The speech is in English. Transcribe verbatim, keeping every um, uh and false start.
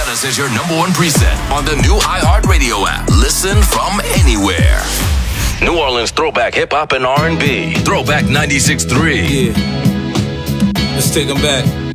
us as your number one preset on the new iHeartRadio app. Listen from anywhere. New Orleans throwback hip-hop and R and B. Throwback ninety-six point three. Yeah. Let's take them back.